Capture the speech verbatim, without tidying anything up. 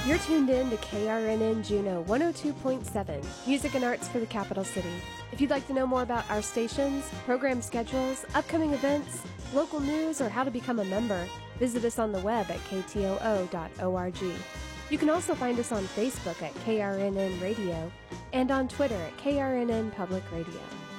You're tuned in to K R N N Juneau one oh two point seven, music and arts for the capital city. If you'd like to know more about our stations, program schedules, upcoming events, local news, or how to become a member, visit us on the web at k t o o dot org. You can also find us on Facebook at K R N N Radio and on Twitter at K R N N Public Radio.